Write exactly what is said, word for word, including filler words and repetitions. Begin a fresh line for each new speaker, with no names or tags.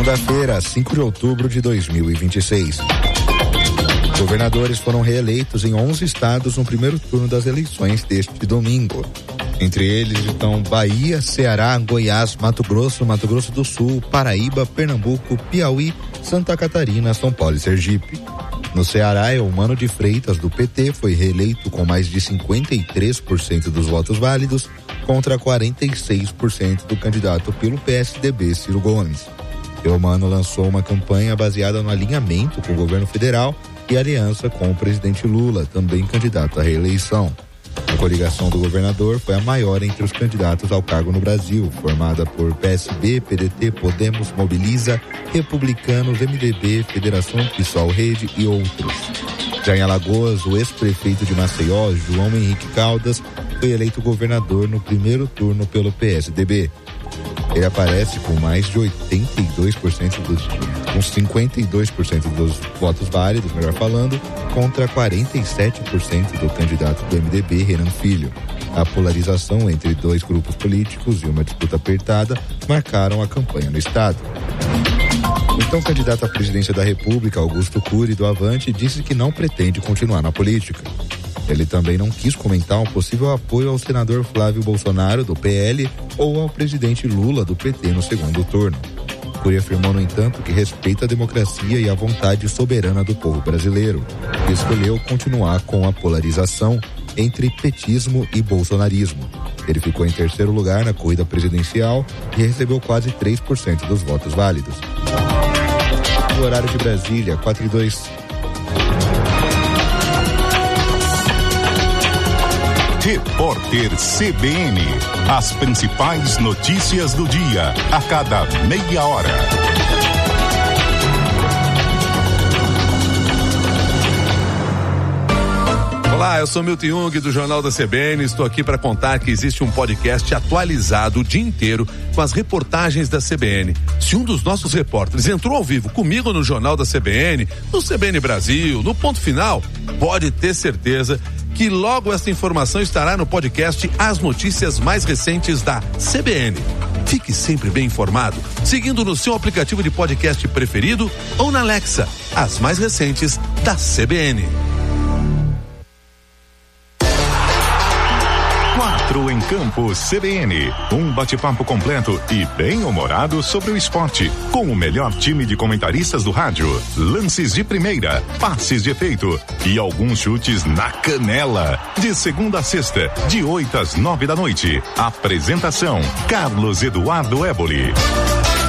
Segunda-feira, cinco de outubro de dois mil e vinte e seis. Governadores foram reeleitos em onze estados no primeiro turno das eleições deste domingo. Entre eles estão Bahia, Ceará, Goiás, Mato Grosso, Mato Grosso do Sul, Paraíba, Pernambuco, Piauí, Santa Catarina, São Paulo e Sergipe. No Ceará, Eumano de Freitas, do P T, foi reeleito com mais de cinquenta e três por cento dos votos válidos, contra quarenta e seis por cento do candidato pelo P S D B, Ciro Gomes. Eumano lançou uma campanha baseada no alinhamento com o governo federal e aliança com o presidente Lula, também candidato à reeleição. A coligação do governador foi a maior entre os candidatos ao cargo no Brasil, formada por P S B, P D T, Podemos, Mobiliza, Republicanos, M D B, Federação PSOL Rede e outros. Já em Alagoas, o ex-prefeito de Maceió, João Henrique Caldas, foi eleito governador no primeiro turno pelo P S D B. Ele aparece com mais de oitenta e dois por cento dos, com cinquenta e dois por cento dos votos válidos, melhor falando, contra quarenta e sete por cento do candidato do M D B, Renan Filho. A polarização entre dois grupos políticos e uma disputa apertada marcaram a campanha no estado. Então, o candidato à presidência da República, Augusto Cury, do Avante, disse que não pretende continuar na política. Ele também não quis comentar um possível apoio ao senador Flávio Bolsonaro, do P L, ou ao presidente Lula, do P T, no segundo turno. Cury afirmou, no entanto, que respeita a democracia e a vontade soberana do povo brasileiro, e escolheu continuar com a polarização entre petismo e bolsonarismo. Ele ficou em terceiro lugar na corrida presidencial e recebeu quase três por cento dos votos válidos. No horário de Brasília, quatro e dois.
Repórter C B N. As principais notícias do dia, a cada meia hora.
Olá, eu sou Milton Jung do Jornal da C B N. Estou aqui para contar que existe um podcast atualizado o dia inteiro com as reportagens da C B N. Se um dos nossos repórteres entrou ao vivo comigo no Jornal da C B N, no C B N Brasil, no Ponto Final, pode ter certeza que logo essa informação estará no podcast As Notícias Mais Recentes da C B N. Fique sempre bem informado, seguindo no seu aplicativo de podcast preferido ou na Alexa, as mais recentes da C B N.
Quatro em Campo C B N. Um bate-papo completo e bem-humorado sobre o esporte, com o melhor time de comentaristas do rádio. Lances de primeira, passes de efeito e alguns chutes na canela. De segunda a sexta, de oito às nove da noite. Apresentação: Carlos Eduardo Éboli.